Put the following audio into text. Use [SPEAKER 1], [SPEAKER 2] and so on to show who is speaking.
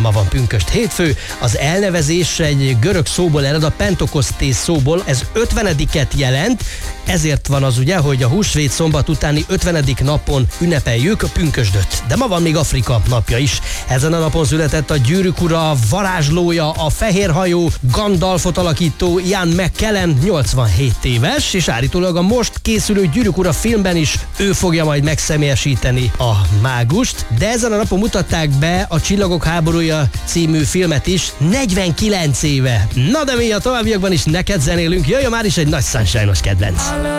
[SPEAKER 1] ma van pünkösd hétfő. Az elnevezés egy görög szóból ered, a Pentekosztés szóból, ez 50-et jelent, ezért van az ugye, hogy a húsvét szombat utáni 50. napon ünnepeljük a pünkösdöt. De ma van még Afrika napja is. Ezen a napon született a Gyűrűk ura varázslója, a fehérhajú Gandalfot alakító Ian McKellen, 87 éves, és állítólag a most készülő Gyűrűk ura filmben is ő fogja majd megszemélyesíteni a mágust. De ezen a napon mutatták be a Csillagok háborúja című filmet is 49 éve. Na de mi a továbbiakban is neked zenélünk, jöjjön már is egy nagy Sunshine-os kedvenc.